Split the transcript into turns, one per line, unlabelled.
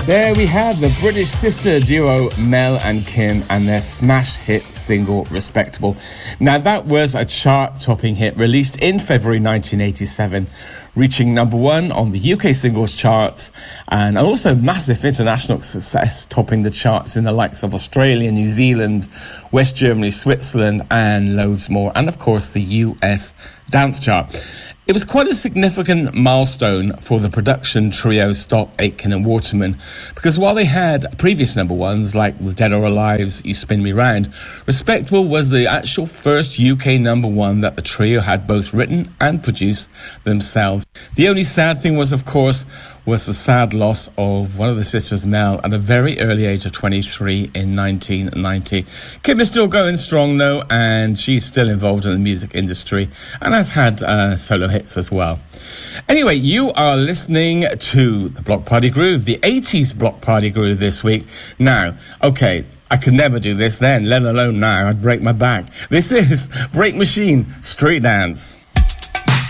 There we have the British sister duo Mel and Kim and their smash hit single Respectable. Now that was a chart-topping hit released in February 1987, reaching number one on the UK singles charts and also massive international success, topping the charts in the likes of Australia, New Zealand, West Germany, Switzerland and loads more, and of course the US dance chart. It was quite a significant milestone for the production trio Stock, Aitken and Waterman, because while they had previous number ones like With Dead or Alive's You Spin Me Round, Respectable was the actual first UK number one that the trio had both written and produced themselves. The only sad thing was, of course, was the sad loss of one of the sisters, Mel, at a very early age of 23 in 1990. Kim is still going strong though, and she's still involved in the music industry and has had solo hits as well. Anyway, you are listening to the Block Party Groove, the 80s Block Party Groove this week. Now, okay, I could never do this then, let alone now. I'd break my back. This is Break Machine Street Dance.